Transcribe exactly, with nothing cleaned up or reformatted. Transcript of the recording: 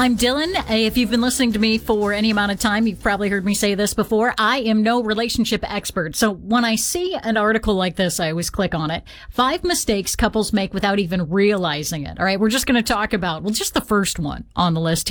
I'm Dylan. If you've been listening to me for any amount of time, you've probably heard me say this before. I am no relationship expert. So when I see an article like this, I always click on it. Five mistakes couples make without even realizing it. All right, we're just going to talk about, well, just the first one on the list.